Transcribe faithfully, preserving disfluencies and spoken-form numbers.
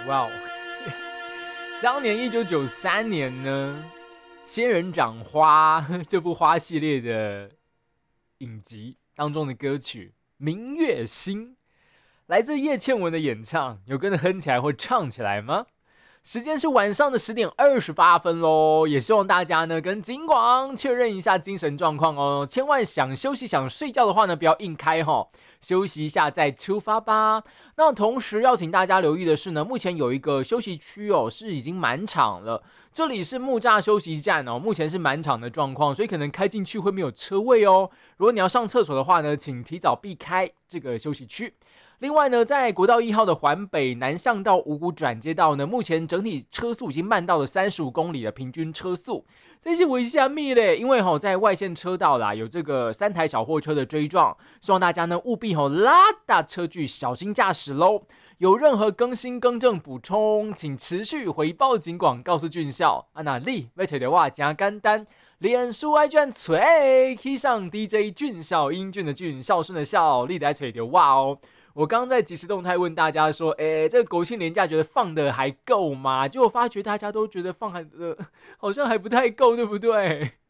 哇哦！当年一九九三年呢，《仙人掌花》这部花系列的影集当中的歌曲《明月心》，来自叶倩文的演唱，有跟着哼起来或唱起来吗？时间是晚上的十点二十八分喽，也希望大家呢跟金广确认一下精神状况哦，千万想休息想睡觉的话呢，不要硬开哈，休息一下再出发吧。那同时要请大家留意的是呢，目前有一个休息区哦，是已经满场了，这里是木栅休息站哦，目前是满场的状况，所以可能开进去会没有车位哦。如果你要上厕所的话呢，请提早避开这个休息区。另外呢，在国道一号的环北南向道五股转接道呢，目前整体车速已经慢到了三十五公里的平均车速。这是为虾米嘞？因为吼、哦、在外线车道啦，有这个三台小货车的追撞，希望大家呢务必吼、哦、拉大车距，小心驾驶喽。有任何更新更正补充，请持续回报警广，告诉俊孝。啊，那你要找到我真简单，脸书爱卷吹，可以上 D J 俊孝，英俊的俊，孝顺的孝，你得找到我哦。我刚刚在即时动态问大家说，哎，这个国庆连假觉得放的还够吗？结果发觉大家都觉得放的好像还不太够，对不对？